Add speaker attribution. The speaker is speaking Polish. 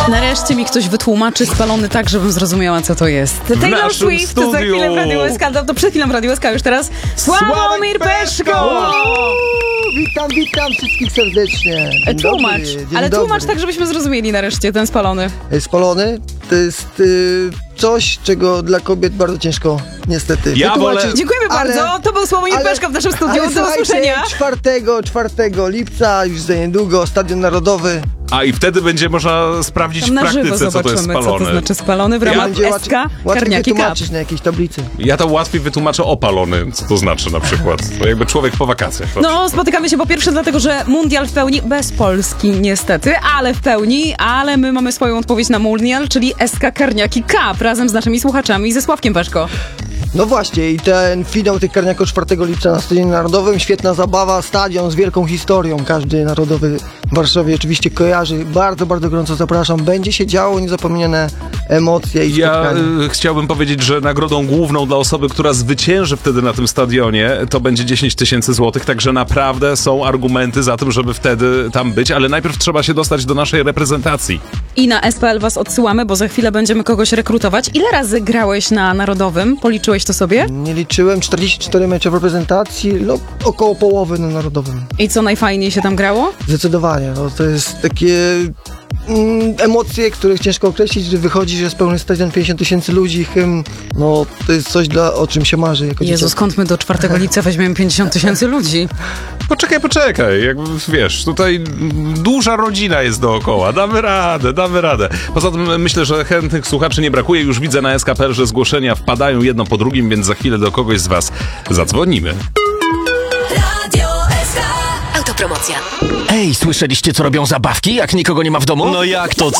Speaker 1: Nareszcie mi ktoś wytłumaczy Spalony tak, żebym zrozumiała, co to jest. Taylor
Speaker 2: naszym
Speaker 1: Swift
Speaker 2: studiu.
Speaker 1: za chwilę w Radiu SK, to przed chwilą w Radiu SK, już teraz Sławomir Peszko!
Speaker 3: Witam wszystkich serdecznie. Dzień
Speaker 1: Tłumacz,
Speaker 3: dobry, dzień
Speaker 1: ale
Speaker 3: dobry.
Speaker 1: tłumacz tak, żebyśmy zrozumieli nareszcie ten Spalony.
Speaker 3: Spalony to jest coś, czego dla kobiet bardzo ciężko niestety
Speaker 2: Ja
Speaker 3: wytłumaczyć.
Speaker 2: wolę-
Speaker 1: Dziękujemy bardzo, to był Sławomir Peszko w naszym studiu,
Speaker 3: ale
Speaker 1: do usłyszenia.
Speaker 3: 4 lipca, już za niedługo, Stadion Narodowy.
Speaker 2: A i wtedy będzie można sprawdzić
Speaker 1: Tam
Speaker 2: w
Speaker 1: na żywo
Speaker 2: praktyce, co to jest
Speaker 1: zobaczymy, co
Speaker 2: spalony.
Speaker 1: to znaczy Spalony w ramach
Speaker 3: Będzie
Speaker 1: SK
Speaker 3: łatwiej
Speaker 1: Karniaki Cup.
Speaker 3: wytłumaczyć na jakiejś tablicy.
Speaker 2: Ja to łatwiej wytłumaczę opalony, co to znaczy na przykład. To jakby człowiek po wakacjach.
Speaker 1: No, spotykamy się po pierwsze dlatego, że mundial w pełni, bez Polski niestety, ale w pełni, ale my mamy swoją odpowiedź na mundial, czyli SK Karniaki Cup, razem z naszymi słuchaczami i ze Sławkiem Peszko.
Speaker 3: No właśnie, i ten finał tych karniaków 4 lipca na Stadionie Narodowym, świetna zabawa, stadion z wielką historią, każdy narodowy w Warszawie oczywiście kojarzy, bardzo, bardzo gorąco zapraszam, będzie się działo niezapomniane emocje i
Speaker 2: Ja
Speaker 3: spotkania.
Speaker 2: chciałbym powiedzieć, że nagrodą główną dla osoby, która zwycięży wtedy na tym stadionie, to będzie 10 000 złotych, także naprawdę są argumenty za tym, żeby wtedy tam być, ale najpierw trzeba się dostać do naszej reprezentacji.
Speaker 1: I na SPL was odsyłamy, bo za chwilę będziemy kogoś rekrutować. Ile razy grałeś na Narodowym? Policzyłeś to sobie?
Speaker 3: Nie liczyłem, 44 mecze w reprezentacji, no około połowy na Narodowym.
Speaker 1: I co najfajniej się tam grało?
Speaker 3: Zdecydowanie, no to jest takie emocje, których ciężko określić, że wychodzi, że jest pełny stadion, 50 000 ludzi, hymn, no to jest coś, o czym się marzy jako
Speaker 1: Jezu,
Speaker 3: dzieciak.
Speaker 1: skąd my do 4 lipca weźmiemy 50 000 ludzi?
Speaker 2: Poczekaj, jakby wiesz, tutaj duża rodzina jest dookoła, damy radę. Poza tym myślę, że chętnych słuchaczy nie brakuje, już widzę na SKPL, że zgłoszenia wpadają jedno po drugim, więc za chwilę do kogoś z was zadzwonimy.
Speaker 4: Radio SK. Autopromocja.
Speaker 5: Ej, słyszeliście, co robią zabawki, jak nikogo nie ma w domu?
Speaker 6: No jak to?